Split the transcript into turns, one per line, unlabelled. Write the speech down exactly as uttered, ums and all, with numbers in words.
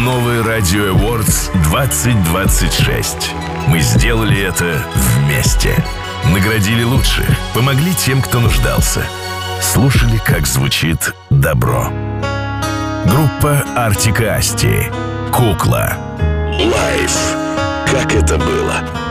Новый Radio Awards двадцать двадцать шесть. Мы сделали это вместе. Наградили лучших, помогли тем, кто нуждался. Слушали, как звучит добро. Группа Артик и Асти. «Кукла». Лайф. Как это было?